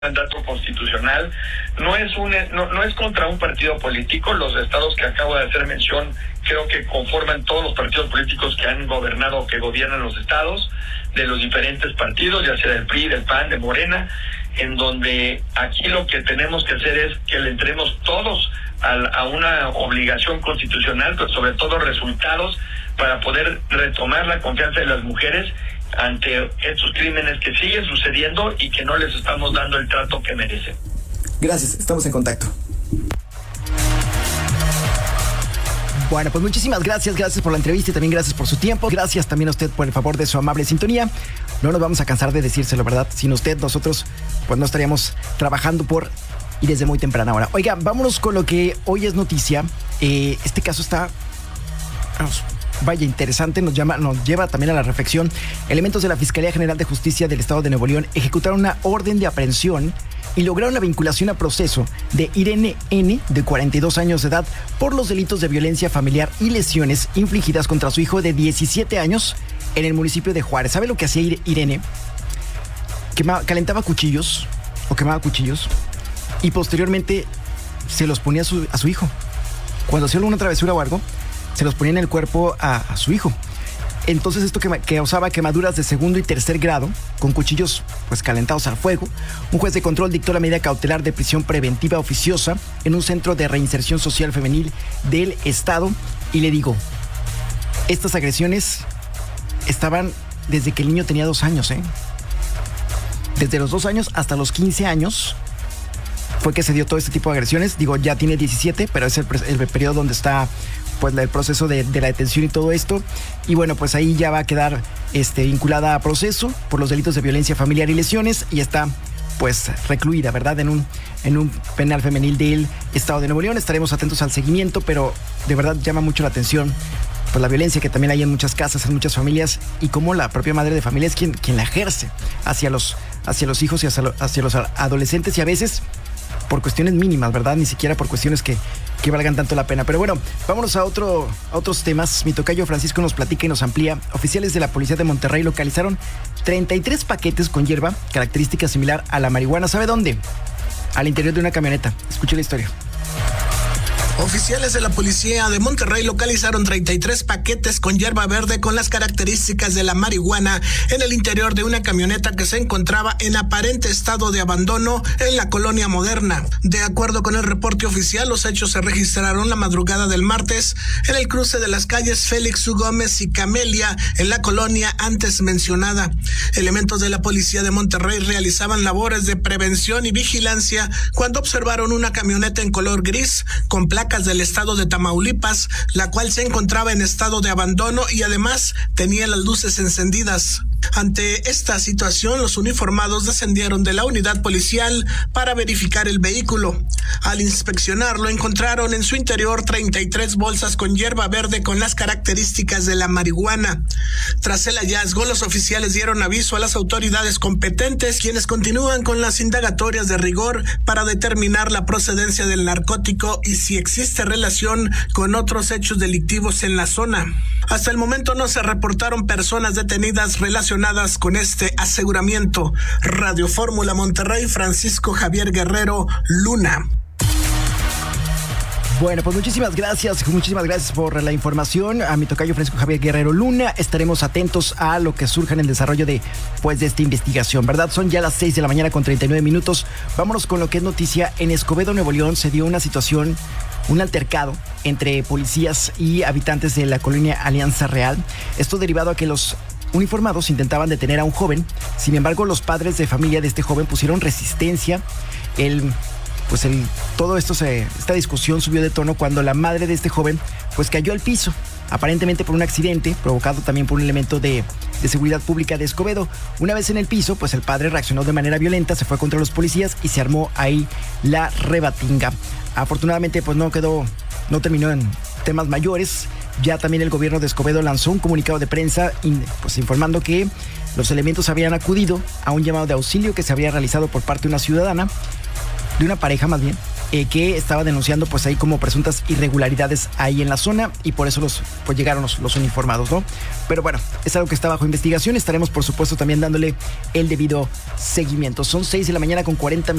mandato constitucional, no es contra un partido político. Los estados que acabo de hacer mención creo que conforman todos los partidos políticos que han gobernado o que gobiernan los estados, de los diferentes partidos, ya sea del PRI, del PAN, de Morena, en donde aquí lo que tenemos que hacer es que le entremos todos a una obligación constitucional, pero sobre todo resultados para poder retomar la confianza de las mujeres ante estos crímenes que siguen sucediendo y que no les estamos dando el trato que merecen. Gracias, estamos en contacto. Bueno, pues muchísimas gracias por la entrevista y también gracias por su tiempo. Gracias también a usted por el favor de su amable sintonía. No nos vamos a cansar de decírselo, ¿verdad? Sin usted, nosotros pues no estaríamos trabajando y desde muy temprana hora. Oiga, vámonos con lo que hoy es noticia. Este caso está... Vaya, interesante, nos lleva también a la reflexión. Elementos de la Fiscalía General de Justicia del Estado de Nuevo León ejecutaron una orden de aprehensión y lograron la vinculación a proceso de Irene N., de 42 años de edad, por los delitos de violencia familiar y lesiones infligidas contra su hijo de 17 años en el municipio de Juárez. ¿Sabe lo que hacía Irene? Calentaba cuchillos, o quemaba cuchillos, y posteriormente se los ponía a su hijo. Cuando hacía alguna travesura o algo, se los ponía en el cuerpo a su hijo. Entonces esto que causaba quemaduras de segundo y tercer grado con cuchillos pues calentados al fuego. Un juez de control dictó la medida cautelar de prisión preventiva oficiosa en un centro de reinserción social femenil del estado. Y le digo, estas agresiones estaban desde que el niño tenía 2 años, Desde los 2 años hasta los 15 años fue que se dio todo este tipo de agresiones. Digo, ya tiene 17, pero es el periodo donde está pues el proceso de la detención y todo esto. Y bueno, pues ahí ya va a quedar vinculada a proceso por los delitos de violencia familiar y lesiones, y está pues recluida, ¿verdad? En un penal femenil del Estado de Nuevo León. Estaremos atentos al seguimiento, pero de verdad llama mucho la atención pues la violencia que también hay en muchas casas, en muchas familias, y cómo la propia madre de familia es quien la ejerce hacia los hijos y hacia los adolescentes, y a veces por cuestiones mínimas, ¿verdad? Ni siquiera por cuestiones que valgan tanto la pena. Pero bueno, vámonos a otros temas. Mi tocayo Francisco nos platica y nos amplía. Oficiales de la Policía de Monterrey localizaron 33 paquetes con hierba, característica similar a la marihuana. ¿Sabe dónde? Al interior de una camioneta. Escuche la historia. Oficiales de la Policía de Monterrey localizaron 33 paquetes con hierba verde con las características de la marihuana en el interior de una camioneta que se encontraba en aparente estado de abandono en la colonia Moderna. De acuerdo con el reporte oficial, los hechos se registraron la madrugada del martes en el cruce de las calles Félix U. Gómez y Camelia en la colonia antes mencionada. Elementos de la Policía de Monterrey realizaban labores de prevención y vigilancia cuando observaron una camioneta en color gris con placas del estado de Tamaulipas, la cual se encontraba en estado de abandono y además tenía las luces encendidas. Ante esta situación, los uniformados descendieron de la unidad policial para verificar el vehículo. Al inspeccionarlo, encontraron en su interior 33 bolsas con hierba verde con las características de la marihuana. Tras el hallazgo, los oficiales dieron aviso a las autoridades competentes, quienes continúan con las indagatorias de rigor para determinar la procedencia del narcótico y si existe relación con otros hechos delictivos en la zona. Hasta el momento no se reportaron personas detenidas relacionadas con este aseguramiento. Radio Fórmula Monterrey, Francisco Javier Guerrero Luna. Bueno, pues muchísimas gracias por la información a mi tocayo Francisco Javier Guerrero Luna. Estaremos atentos a lo que surja en el desarrollo de esta investigación, ¿verdad? Son ya las 6 de la mañana con 39 minutos. Vámonos con lo que es noticia. En Escobedo, Nuevo León, se dio una situación, un altercado entre policías y habitantes de la colonia Alianza Real. Esto derivado a que los uniformados intentaban detener a un joven. Sin embargo, los padres de familia de este joven pusieron resistencia. Esta discusión subió de tono cuando la madre de este joven pues cayó al piso, aparentemente por un accidente provocado también por un elemento de seguridad pública de Escobedo. Una vez en el piso, pues el padre reaccionó de manera violenta, se fue contra los policías y se armó ahí la rebatinga. Afortunadamente pues no terminó en temas mayores. Ya también el gobierno de Escobedo lanzó un comunicado de prensa informando que los elementos habían acudido a un llamado de auxilio que se había realizado por parte de una ciudadana, de una pareja más bien, que estaba denunciando pues ahí como presuntas irregularidades ahí en la zona, y por eso pues llegaron los uniformados, ¿no? Pero bueno, es algo que está bajo investigación. Estaremos por supuesto también dándole el debido seguimiento. Son 6 de la mañana con 40 minutos.